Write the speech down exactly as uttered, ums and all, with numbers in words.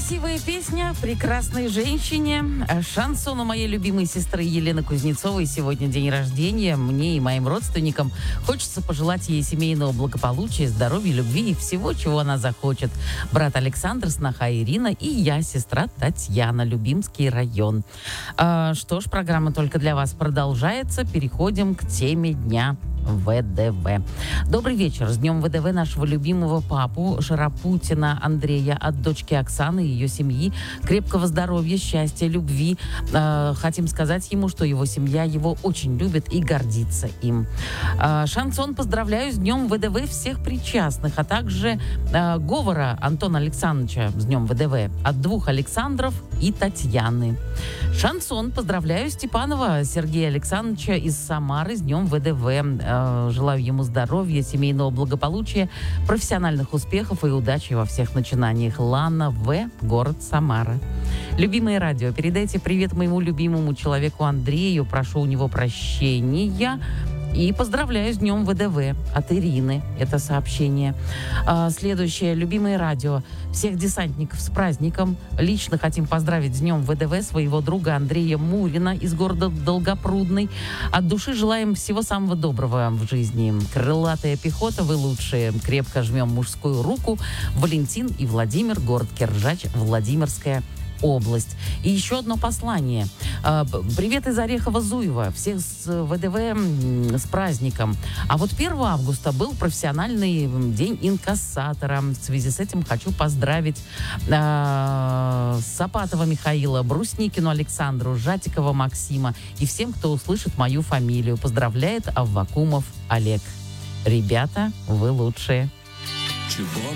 Красивая песня прекрасной женщине. Шансон у моей любимой сестры Елены Кузнецовой. Сегодня день рождения. Мне и моим родственникам хочется пожелать ей семейного благополучия, здоровья, любви и всего, чего она захочет. Брат Александр, сноха Ирина и я, сестра Татьяна, Любимский район. А, что ж, программа только для вас продолжается. Переходим к теме дня. ВДВ. Добрый вечер. С днем ВДВ нашего любимого папу Шарапутина Андрея от дочки Оксаны и ее семьи. Крепкого здоровья, счастья, любви. Э, хотим сказать ему, что его семья его очень любит и гордится им. Э, Шансон, поздравляю с днем ВДВ всех причастных, а также э, Говора Антона Александровича с днем ВДВ от двух Александров и Татьяны. Шансон, поздравляю Степанова Сергея Александровича из Самары с днем ВДВ. Желаю ему здоровья, семейного благополучия, профессиональных успехов и удачи во всех начинаниях. Лана В., город Самара. Любимое радио, передайте привет моему любимому человеку Андрею. Прошу у него прощения. И поздравляю с днем ВДВ от Ирины. Это сообщение. А, следующее. Любимое радио. Всех десантников с праздником. Лично хотим поздравить с днем ВДВ своего друга Андрея Мурина из города Долгопрудный. От души желаем всего самого доброго в жизни. Крылатая пехота, вы лучшие. Крепко жмем мужскую руку. Валентин и Владимир, город Киржач, Владимирская область. И еще одно послание. Привет из Орехова-Зуева. Всех с ВДВ с праздником. А вот первого августа был профессиональный день инкассатора. В связи с этим хочу поздравить э, Сапатова Михаила, Брусникину Александру, Жатикова Максима и всем, кто услышит мою фамилию. Поздравляет Аввакумов Олег. Ребята, вы лучшие. Чего